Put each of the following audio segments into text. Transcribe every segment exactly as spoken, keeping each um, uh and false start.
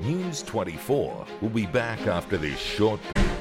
News twenty-four will be back after this short.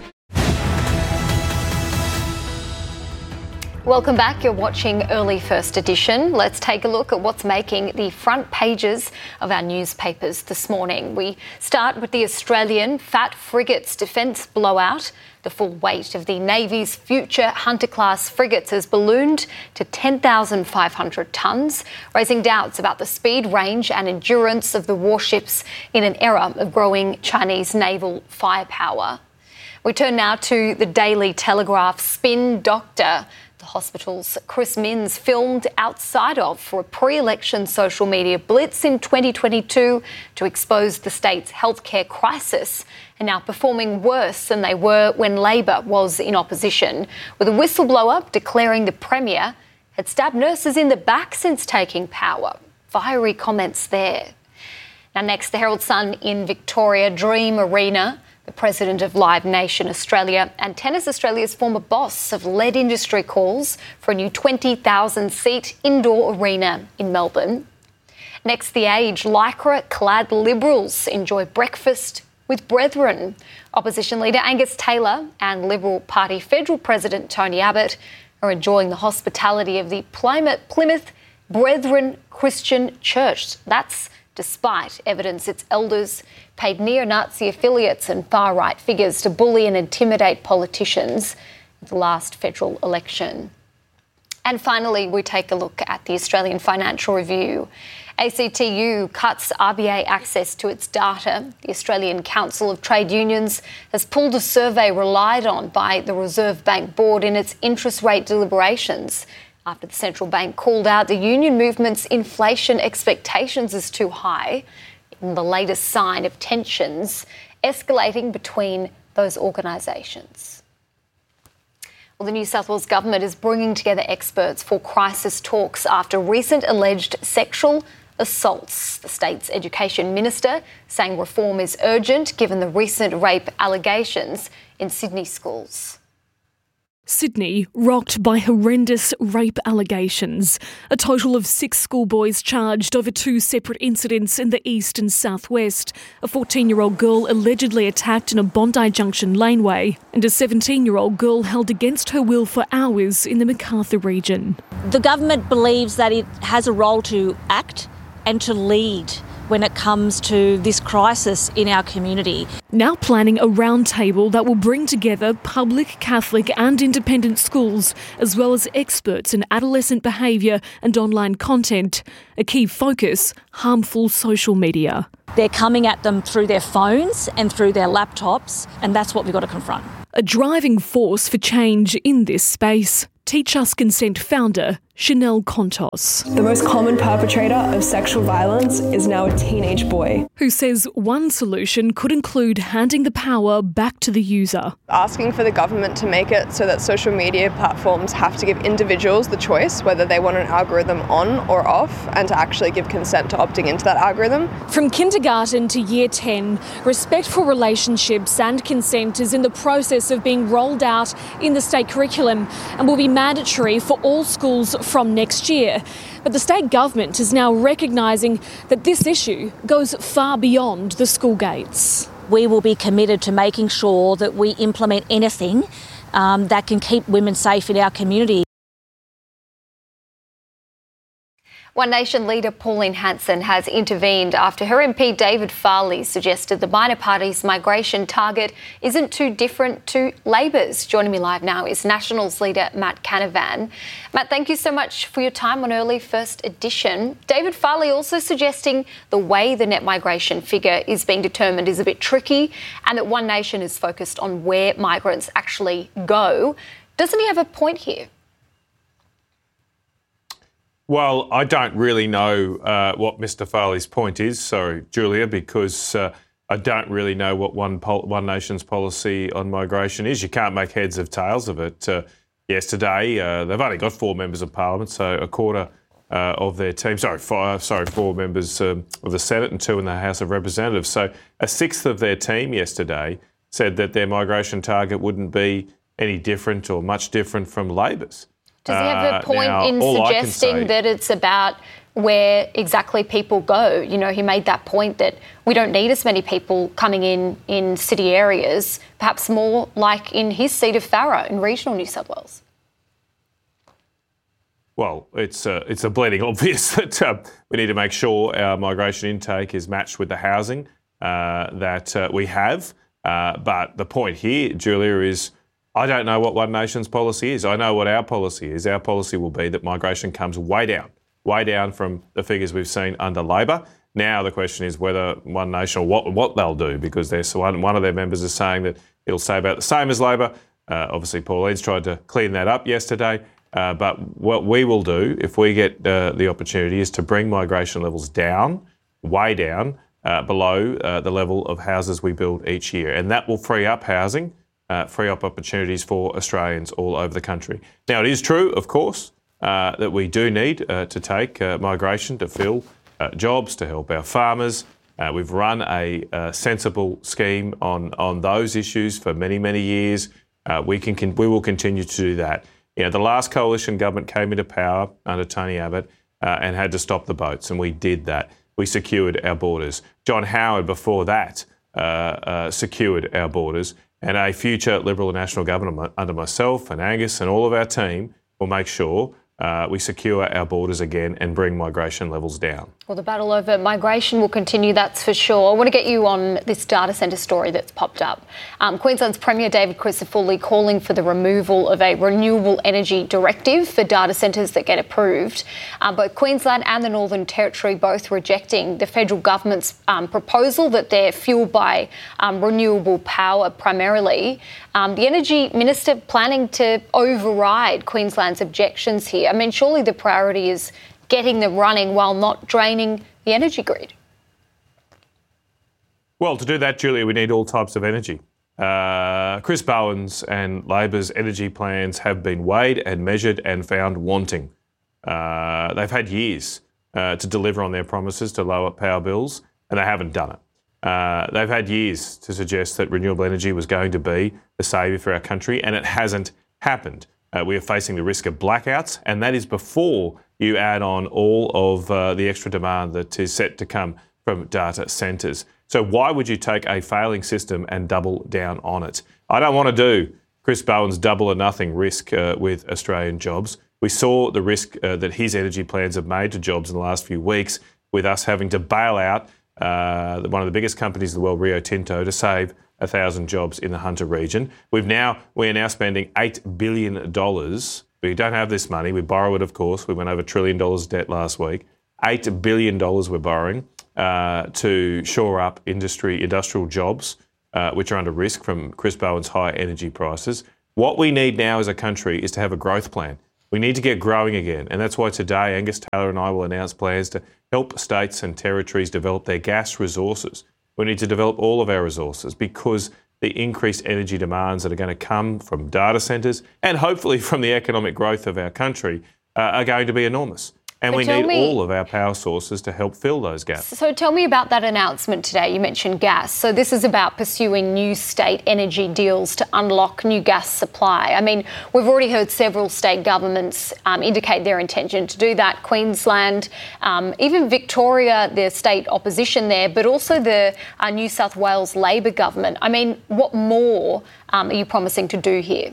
Welcome back. You're watching Early First Edition. Let's take a look at what's making the front pages of our newspapers this morning. We start with the Australian Fat Frigates defence blowout. The full weight of the Navy's future Hunter-class frigates has ballooned to ten thousand five hundred tonnes, raising doubts about the speed, range and endurance of the warships in an era of growing Chinese naval firepower. We turn now to the Daily Telegraph. Spin Doctor. The hospital's Chris Minns filmed outside of for a pre-election social media blitz in twenty twenty-two to expose the state's healthcare crisis, and now performing worse than they were when Labor was in opposition, with a whistleblower declaring the Premier had stabbed nurses in the back since taking power. Fiery comments there. Now next, the Herald Sun in Victoria. Dream Arena. The president of Live Nation Australia and Tennis Australia's former boss have led industry calls for a new twenty thousand seat indoor arena in Melbourne. Next, The Age. Lycra-clad Liberals enjoy breakfast with brethren. Opposition leader Angus Taylor and Liberal Party federal president Tony Abbott are enjoying the hospitality of the Plymouth Brethren Christian Church. That's despite evidence its elders paid neo-Nazi affiliates and far-right figures to bully and intimidate politicians at the last federal election. And finally, we take a look at the Australian Financial Review. A C T U cuts R B A access to its data. The Australian Council of Trade Unions has pulled a survey relied on by the Reserve Bank Board in its interest rate deliberations, after the central bank called out the union movement's inflation expectations as too high, in the latest sign of tensions escalating between those organisations. Well, the New South Wales government is bringing together experts for crisis talks after recent alleged sexual assaults. The state's education minister saying reform is urgent given the recent rape allegations in Sydney schools. Sydney rocked by horrendous rape allegations. A total of six schoolboys charged over two separate incidents in the east and southwest. A fourteen-year-old girl allegedly attacked in a Bondi Junction laneway, and a seventeen-year-old girl held against her will for hours in the Macarthur region. The government believes that it has a role to act and to lead when it comes to this crisis in our community. Now planning a roundtable that will bring together public, Catholic and independent schools, as well as experts in adolescent behaviour and online content. A key focus, harmful social media. They're coming at them through their phones and through their laptops, and that's what we've got to confront. A driving force for change in this space. Teach Us Consent founder Chanel Contos. The most common perpetrator of sexual violence is now a teenage boy. Who says one solution could include handing the power back to the user. Asking for the government to make it so that social media platforms have to give individuals the choice whether they want an algorithm on or off, and to actually give consent to opting into that algorithm. From kindergarten to year ten, respect for relationships and consent is in the process of being rolled out in the state curriculum and will be mandatory for all schools from next year. But the state government is now recognising that this issue goes far beyond the school gates. We will be committed to making sure that we implement anything um, that can keep women safe in our community. One Nation leader Pauline Hanson has intervened after her M P David Farley suggested the minor party's migration target isn't too different to Labor's. Joining me live now is Nationals leader Matt Canavan. Matt, thank you so much for your time on Early First Edition. David Farley also suggesting the way the net migration figure is being determined is a bit tricky, and that One Nation is focused on where migrants actually go. Doesn't he have a point here? Well, I don't really know uh, what Mister Farley's point is, sorry, Julia, because uh, I don't really know what One, Pol- One Nation's policy on migration is. You can't make heads of tails of it. Uh, yesterday, uh, they've only got four members of Parliament, so a quarter uh, of their team, sorry, five, sorry, four members um, of the Senate and two in the House of Representatives. So a sixth of their team yesterday said that their migration target wouldn't be any different or much different from Labor's. Does he have a point uh, now, in suggesting say, that it's about where exactly people go. You know, he made that point that we don't need as many people coming in in city areas, perhaps more like in his seat of Farrer in regional New South Wales. Well, it's uh, it's a bleeding obvious that uh, we need to make sure our migration intake is matched with the housing uh, that uh, we have. Uh, but the point here, Julia, is I don't know what One Nation's policy is. I know what our policy is. Our policy will be that migration comes way down, way down from the figures we've seen under Labor. Now the question is whether One Nation, or what, what they'll do, because there's one, one of their members is saying that it'll stay about the same as Labor. Uh, obviously, Pauline's tried to clean that up yesterday. Uh, but what we will do, if we get uh, the opportunity, is to bring migration levels down, way down, uh, below uh, the level of houses we build each year. And that will free up housing, uh, free up opportunities for Australians all over the country. Now, it is true, of course, uh, that we do need uh, to take uh, migration to fill uh, jobs, to help our farmers. Uh, we've run a, a sensible scheme on, on those issues for many, many years. Uh, we can, can we will continue to do that. You know, the last coalition government came into power under Tony Abbott uh, and had to stop the boats, and we did that. We secured our borders. John Howard, before that, uh, uh, secured our borders, and a future Liberal national government under myself and Angus and all of our team will make sure uh, we secure our borders again and bring migration levels down. Well, the battle over migration will continue, that's for sure. I want to get you on this data centre story that's popped up. Um, Queensland's Premier David Crisafulli calling for the removal of a renewable energy directive for data centres that get approved. Um, both Queensland and the Northern Territory both rejecting the federal government's um, proposal that they're fuelled by um, renewable power primarily. Um, the Energy Minister planning to override Queensland's objections here. I mean, surely the priority is getting them running while not draining the energy grid. Well, to do that, Julia, we need all types of energy. Uh, Chris Bowen's and Labor's energy plans have been weighed and measured and found wanting. Uh, they've had years uh, to deliver on their promises to lower power bills, and they haven't done it. Uh, they've had years to suggest that renewable energy was going to be the saviour for our country, and it hasn't happened. Uh, we are facing the risk of blackouts, and that is before you add on all of uh, the extra demand that is set to come from data centres. So why would you take a failing system and double down on it? I don't want to do Chris Bowen's double or nothing risk uh, with Australian jobs. We saw the risk uh, that his energy plans have made to jobs in the last few weeks, with us having to bail out uh, one of the biggest companies in the world, Rio Tinto, to save a thousand jobs in the Hunter region. We've now we are now spending eight billion dollars. We don't have this money. We borrow it, of course. We went over a trillion dollars debt last week. eight billion dollars we're borrowing uh, to shore up industry, industrial jobs, uh, which are under risk from Chris Bowen's high energy prices. What we need now as a country is to have a growth plan. We need to get growing again. And that's why today Angus Taylor and I will announce plans to help states and territories develop their gas resources. We need to develop all of our resources because the increased energy demands that are going to come from data centres and hopefully from the economic growth of our country uh, are going to be enormous. And but we need me, all of our power sources to help fill those gaps. So tell me about that announcement today. You mentioned gas. So this is about pursuing new state energy deals to unlock new gas supply. I mean, we've already heard several state governments um, indicate their intention to do that. Queensland, um, even Victoria, the state opposition there, but also the uh, New South Wales Labor government. I mean, what more um, are you promising to do here?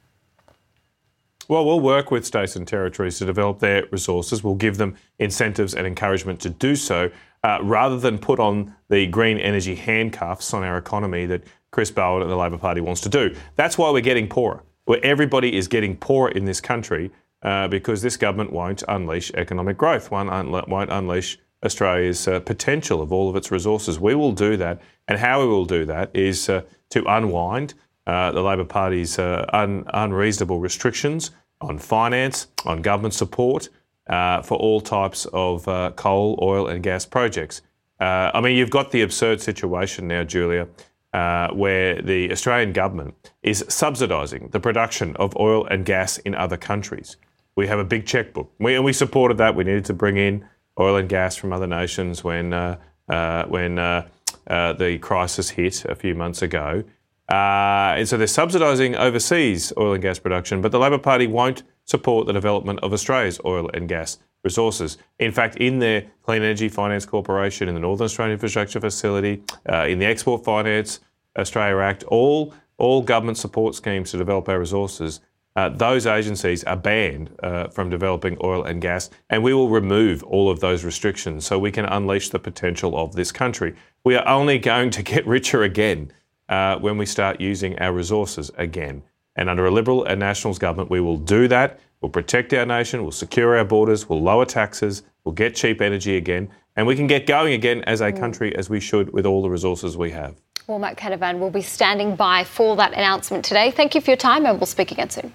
Well, we'll work with states and territories to develop their resources. We'll give them incentives and encouragement to do so, uh, rather than put on the green energy handcuffs on our economy that Chris Bowen and the Labor Party wants to do. That's why we're getting poorer. Where everybody is getting poorer in this country uh, because this government won't unleash economic growth, won't, un- won't unleash Australia's uh, potential of all of its resources. We will do that, and how we will do that is uh, to unwind Uh, the Labor Party's uh, un- unreasonable restrictions on finance, on government support uh, for all types of uh, coal, oil and gas projects. Uh, I mean, you've got the absurd situation now, Julia, uh, where the Australian government is subsidising the production of oil and gas in other countries. We have a big chequebook. We, and we supported that. We needed to bring in oil and gas from other nations when, uh, uh, when uh, uh, the crisis hit a few months ago. Uh, and so they're subsidising overseas oil and gas production, but the Labor Party won't support the development of Australia's oil and gas resources. In fact, in their Clean Energy Finance Corporation, in the Northern Australian Infrastructure Facility, uh, in the Export Finance Australia Act, all, all government support schemes to develop our resources, uh, those agencies are banned uh, from developing oil and gas, and we will remove all of those restrictions so we can unleash the potential of this country. We are only going to get richer again uh, when we start using our resources again. And under a Liberal and Nationals government, we will do that. We'll protect our nation, we'll secure our borders, we'll lower taxes, we'll get cheap energy again, and we can get going again as a country as we should with all the resources we have. Well, Matt Canavan will be standing by for that announcement today. Thank you for your time, and we'll speak again soon.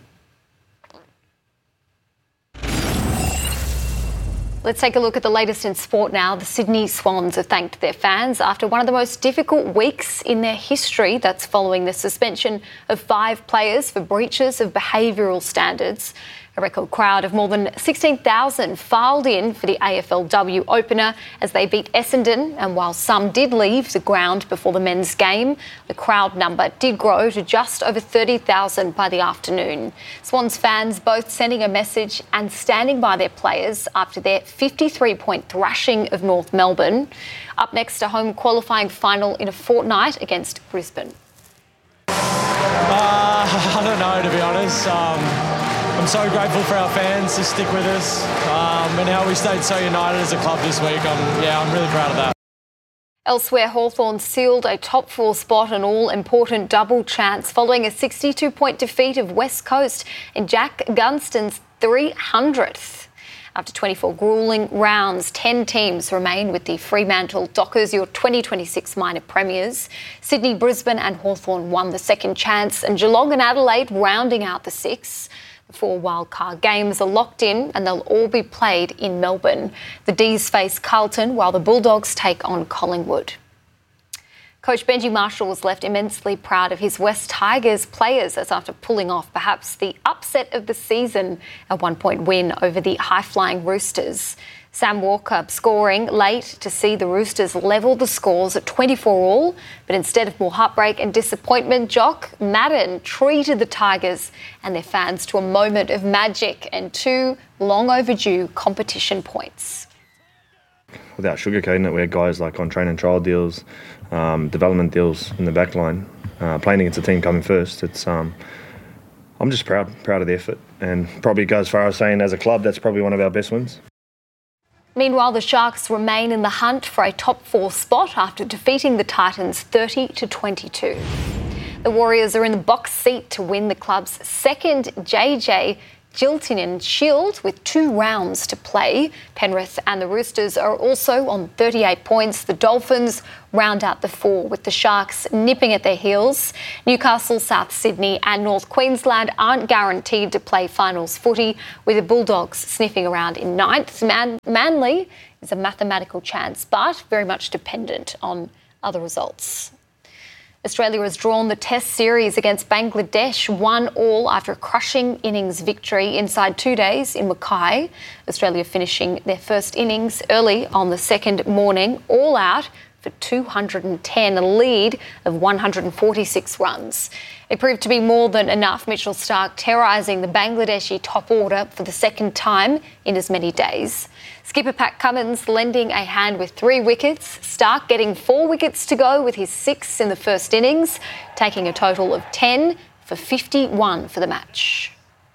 Let's take a look at the latest in sport now. The Sydney Swans have thanked their fans after one of the most difficult weeks in their history. That's following the suspension of five players for breaches of behavioural standards. A record crowd of more than sixteen thousand filed in for the A F L W opener as they beat Essendon, and while some did leave the ground before the men's game, the crowd number did grow to just over thirty thousand by the afternoon. Swans fans both sending a message and standing by their players after their fifty-three point thrashing of North Melbourne. Up next, a home qualifying final in a fortnight against Brisbane. Uh, I don't know, to be honest. Um... I'm so grateful for our fans to stick with us um, and how we stayed so united as a club this week. I'm, yeah, I'm really proud of that. Elsewhere, Hawthorn sealed a top four spot and all-important double chance following a sixty-two point defeat of West Coast in Jack Gunston's three hundredth. After twenty-four gruelling rounds, ten teams remain with the Fremantle Dockers, your twenty twenty-six minor premiers. Sydney, Brisbane and Hawthorn won the second chance, and Geelong and Adelaide rounding out the six. The four wildcard games are locked in and they'll all be played in Melbourne. The D's face Carlton while the Bulldogs take on Collingwood. Coach Benji Marshall was left immensely proud of his West Tigers players as after pulling off perhaps the upset of the season, a one-point win over the high-flying Roosters. Sam Walker scoring late to see the Roosters level the scores at twenty-four all, but instead of more heartbreak and disappointment, Jock Madden treated the Tigers and their fans to a moment of magic and two long overdue competition points. Without sugarcoating it, we had guys like on train and trial deals, um, development deals in the back line, uh, playing against a team coming first. It's um, I'm just proud, proud of the effort, and probably go as far as saying as a club that's probably one of our best wins. Meanwhile, the Sharks remain in the hunt for a top four spot after defeating the Titans thirty to twenty-two. The Warriors are in the box seat to win the club's second J J Giltinan Shield with two rounds to play. Penrith and the Roosters are also on thirty-eight points. The Dolphins round out the four with the Sharks nipping at their heels. Newcastle, South Sydney and North Queensland aren't guaranteed to play finals footy, with the Bulldogs sniffing around in ninth. Man- Manly is a mathematical chance, but very much dependent on other results. Australia has drawn the Test series against Bangladesh one all after a crushing innings victory inside two days in Mackay. Australia finishing their first innings early on the second morning, all out for two hundred ten, a lead of one hundred forty-six runs. It proved to be more than enough, Mitchell Starc terrorising the Bangladeshi top order for the second time in as many days. Skipper Pat Cummins lending a hand with three wickets, Starc getting four wickets to go with his six in the first innings, taking a total of ten for fifty-one for the match.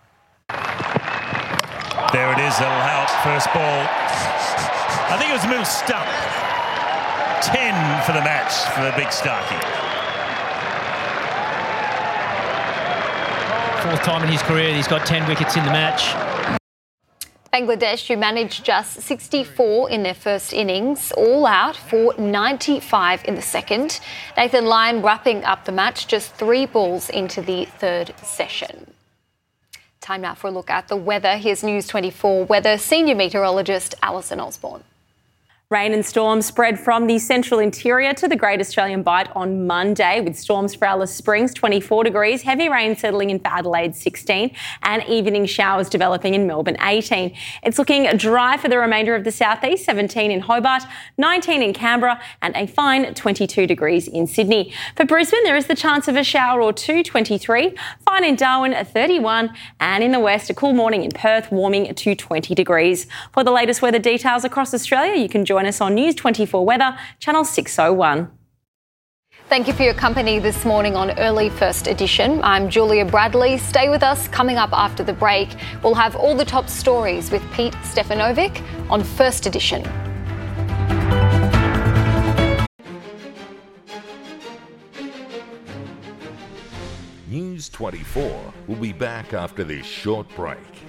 There it is, that'll help. First ball. I think it was a little stump. ten for the match for the big Starkey. Fourth time in his career he's got ten wickets in the match. Bangladesh, who managed just sixty-four in their first innings, all out for ninety-five in the second. Nathan Lyon wrapping up the match just three balls into the third session. Time now for a look at the weather. Here's News twenty-four weather senior meteorologist Alison Osborne. Rain and storms spread from the central interior to the Great Australian Bight on Monday, with storms for Alice Springs, twenty-four degrees, heavy rain settling in for Adelaide, sixteen, and evening showers developing in Melbourne, eighteen. It's looking dry for the remainder of the southeast, seventeen in Hobart, nineteen in Canberra, and a fine twenty-two degrees in Sydney. For Brisbane, there is the chance of a shower or two, twenty-three, fine in Darwin, thirty-one, and in the west, a cool morning in Perth, warming to twenty degrees. For the latest weather details across Australia, you can join us on News twenty-four Weather, Channel six oh one. Thank you for your company this morning on Early First Edition. I'm Julia Bradley. Stay with us. Coming up after the break, we'll have all the top stories with Pete Stefanovic on First Edition. News twenty-four will be back after this short break.